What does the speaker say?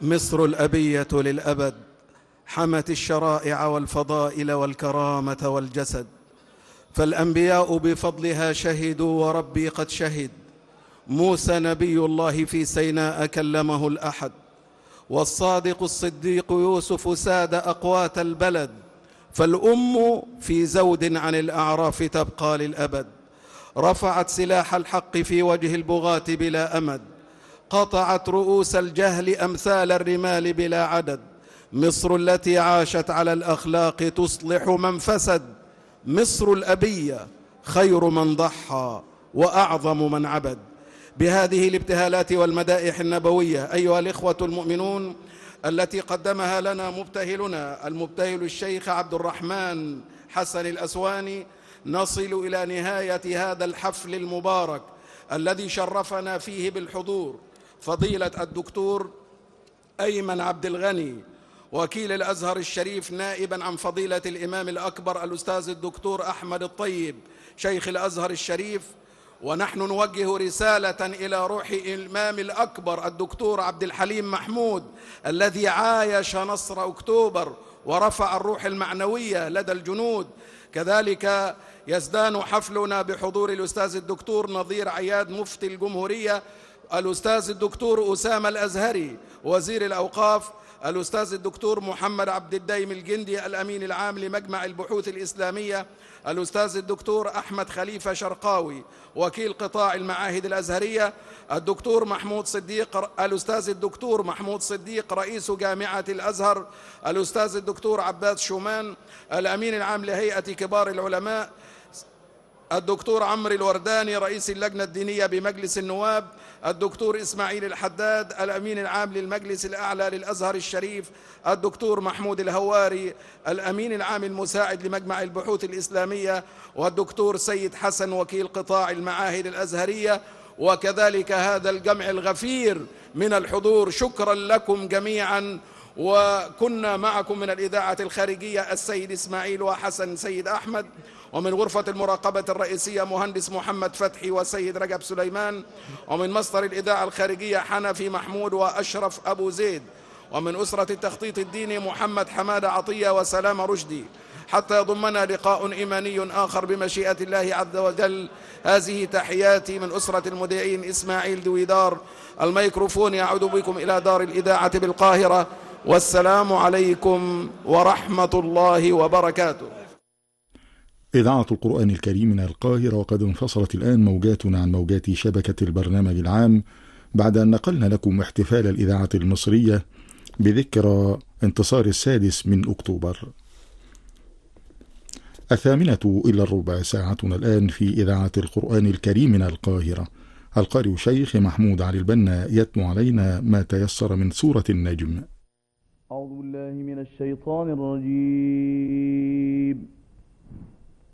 مصر الأبية للأبد، حمت الشرائع والفضائل والكرامة والجسد، فالأنبياء بفضلها شهدوا وربي قد شهد. موسى نبي الله في سيناء كلمه الأحد، والصادق الصديق يوسف ساد أقوات البلد، فالأم في زود عن الأعراف تبقى للأبد. رفعت سلاح الحق في وجه البغاة بلا أمد، قطعت رؤوس الجهل أمثال الرمال بلا عدد. مصر التي عاشت على الأخلاق تصلح من فسد، مصر الأبية خير من ضحى وأعظم من عبد. بهذه الابتهالات والمدائح النبوية أيها الإخوة المؤمنون التي قدمها لنا مبتهلنا المبتهل الشيخ عبد الرحمن حسن الأسواني، نصل إلى نهاية هذا الحفل المبارك الذي شرفنا فيه بالحضور فضيلة الدكتور أيمن عبد الغني وكيل الأزهر الشريف، نائبا عن فضيلة الإمام الأكبر الأستاذ الدكتور أحمد الطيب شيخ الأزهر الشريف. ونحن نوجه رسالة إلى روح الإمام الأكبر الدكتور عبد الحليم محمود الذي عايش نصر أكتوبر ورفع الروح المعنوية لدى الجنود. كذلك يزدان حفلنا بحضور الأستاذ الدكتور نظير عياد مفتي الجمهورية، الأستاذ الدكتور أسامة الأزهري وزير الأوقاف، الأستاذ الدكتور محمد عبد الدايم الجندي الأمين العام لمجمع البحوث الإسلامية، الأستاذ الدكتور أحمد خليفة شرقاوي وكيل قطاع المعاهد الأزهرية، الدكتور محمود صديق، الأستاذ الدكتور محمود صديق رئيس جامعة الأزهر، الأستاذ الدكتور عباس شومان الأمين العام لهيئة كبار العلماء، الدكتور عمرو الورداني رئيس اللجنة الدينية بمجلس النواب، الدكتور إسماعيل الحداد الأمين العام للمجلس الأعلى للأزهر الشريف، الدكتور محمود الهواري الأمين العام المساعد لمجمع البحوث الإسلامية، والدكتور سيد حسن وكيل قطاع المعاهد الأزهرية، وكذلك هذا الجمع الغفير من الحضور. شكرا لكم جميعا. وكنا معكم من الإذاعة الخارجية السيد إسماعيل وحسن سيد أحمد، ومن غرفة المراقبة الرئيسية مهندس محمد فتحي وسيد رجب سليمان، ومن مصدر الإذاعة الخارجية حنفي محمود وأشرف أبو زيد، ومن أسرة التخطيط الديني محمد حماد عطية وسلام رشدي، حتى يضمنا لقاء إيماني آخر بمشيئة الله عز وجل. هذه تحياتي من أسرة المذيعين إسماعيل دويدار. الميكروفون يعود بكم إلى دار الإذاعة بالقاهرة، والسلام عليكم ورحمة الله وبركاته. إذاعة القرآن الكريم من القاهرة، وقد انفصلت الآن موجاتنا عن موجات شبكة البرنامج العام بعد أن نقلنا لكم احتفال الإذاعة المصرية بذكرى انتصار 6 من أكتوبر. 8:08 ساعتنا الآن في إذاعة القرآن الكريم من القاهرة. القارئ شيخ محمود علي البنا يتلو علينا ما تيسر من سورة النجم. أعوذ بالله من الشيطان الرجيم.